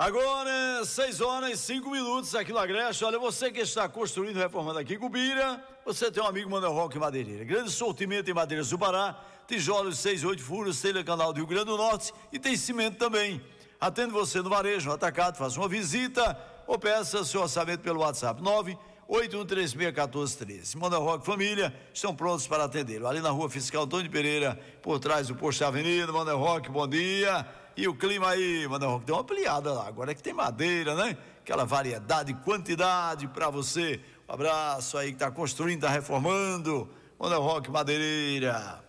Agora, 6 horas e 5 minutos aqui no Agreste. Olha, você que está construindo, reformando aqui em Cubira, você tem um amigo Manuel Roque Madeireira. Grande sortimento em madeiras do Pará, tijolos 6, 8 furos, telha canal do Rio Grande do Norte e tem cimento também. Atendo você no varejo, no atacado, faça uma visita ou peça seu orçamento pelo WhatsApp 981361413. Manuel Roque Família estão prontos para atendê-lo. Ali na Rua Fiscal Antônio Pereira, por trás do posto Avenida. Manuel Roque, bom dia. E o clima aí, Manuel Roque, deu uma ampliada lá, agora é que tem madeira, né? Aquela variedade, quantidade para você. Um abraço aí que está construindo, está reformando. Manuel Roque Madeireira.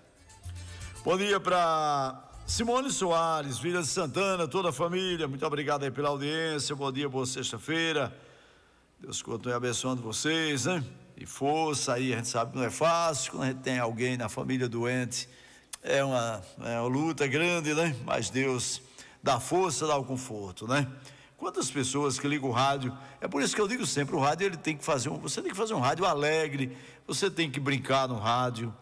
Bom dia para Simone Soares, Vila de Santana, toda a família, muito obrigado aí pela audiência. Bom dia, boa sexta-feira. Deus continue abençoando vocês, né? E força aí, a gente sabe que não é fácil quando a gente tem alguém na família doente. É uma luta grande, né? Mas Deus dá força, dá o conforto, né? Quantas pessoas que ligam o rádio, é por isso que eu digo sempre, o rádio você tem que fazer um rádio alegre, você tem que brincar no rádio.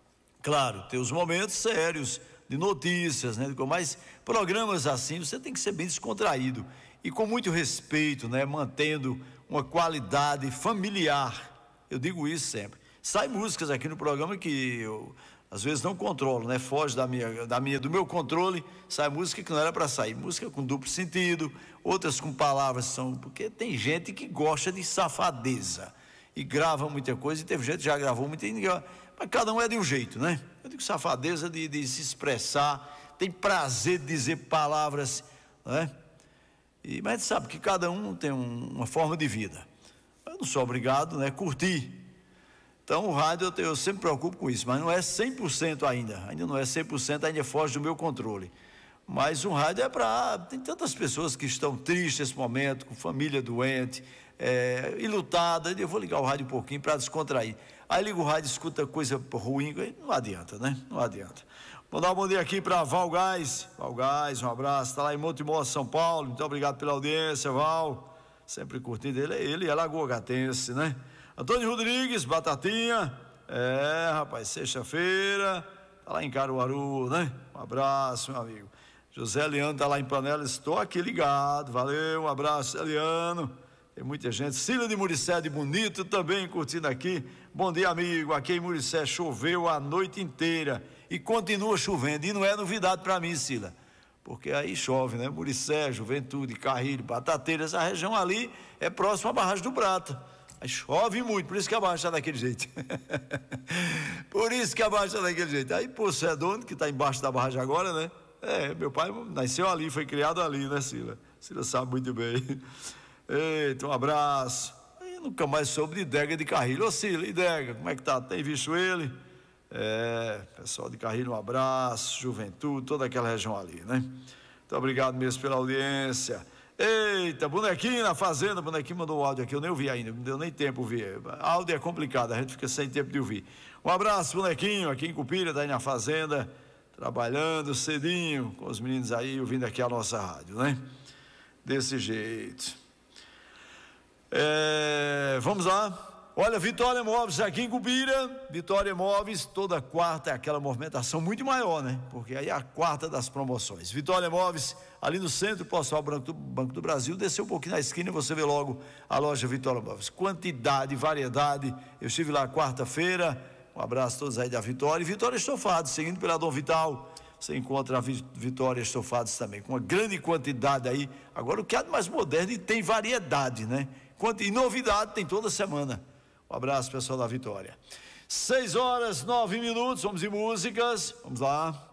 Claro, tem os momentos sérios de notícias, né? Mas programas assim, você tem que ser bem descontraído e com muito respeito, né? Mantendo uma qualidade familiar. Eu digo isso sempre. Sai músicas aqui no programa que eu às vezes não controlo, né? Foge do meu controle, sai música que não era para sair, música com duplo sentido, outras com palavras porque tem gente que gosta de safadeza e grava muita coisa, e teve gente que já gravou muita, mas cada um é de um jeito, né? Eu digo safadeza de se expressar, tem prazer de dizer palavras, né? Mas a gente sabe que cada um tem uma forma de vida. Eu não sou obrigado, né? Curtir. Então o rádio eu sempre me preocupo com isso, mas não é 100% ainda não é 100%, ainda foge do meu controle. Mas o rádio tem tantas pessoas que estão tristes nesse momento, com família doente, enlutada, eu vou ligar o rádio um pouquinho para descontrair. Aí liga o rádio, escuta coisa ruim, não adianta, né? Não adianta. Vou dar um bom dia aqui para Val Gás, um abraço, está lá em Montemor, São Paulo, muito obrigado pela audiência, Val, sempre curtindo ele é lagoacatense, né? Antônio Rodrigues, Batatinha, rapaz, sexta-feira, tá lá em Caruaru, né? Um abraço, meu amigo. José Leandro tá lá em Panelas, estou aqui ligado, valeu, um abraço, José Leandro. Tem muita gente. Cília de Muricé de Bonito também curtindo aqui. Bom dia, amigo. Aqui em Muricé choveu a noite inteira e continua chovendo, e não é novidade para mim, Cília, porque aí chove, né? Muricé, Juventude, Carrilho, Batateira, essa região ali é próxima à barragem do Prata. Aí chove muito, por isso que a barragem está daquele jeito. Aí Poço Redondo, que está embaixo da barragem agora, né? Meu pai nasceu ali, foi criado ali, né, Cila? Cila sabe muito bem. Eita, um abraço. Aí nunca mais soube de Idega de Carrilho. Ô Cila, Idega, como é que tá? Tem visto ele? Pessoal de Carrilho, um abraço, Juventude, toda aquela região ali, né? Muito obrigado mesmo pela audiência. Eita, bonequinho na fazenda, bonequinho mandou o áudio aqui, eu nem ouvi ainda, não deu nem tempo de ouvir. Áudio é complicado, a gente fica sem tempo de ouvir. Um abraço, bonequinho, aqui em Cupira, tá aí na fazenda, trabalhando cedinho com os meninos aí, ouvindo aqui a nossa rádio, né? Desse jeito. Vamos lá. Olha, Vitória Móveis aqui em Cupira, Vitória Móveis, toda quarta é aquela movimentação muito maior, né? Porque aí é a quarta das promoções. Vitória Móveis, ali no centro, Postal Banco do Brasil, desceu um pouquinho na esquina e você vê logo a loja Vitória Móveis. Quantidade, variedade, eu estive lá quarta-feira, um abraço a todos aí da Vitória. E Vitória Estofados, seguindo pela Dom Vital, você encontra a Vitória Estofados também, com uma grande quantidade aí. Agora o que há de mais moderno e tem variedade, né? E novidade tem toda semana. Um abraço, pessoal da Vitória. 6 horas, 9 minutos, vamos em músicas, vamos lá.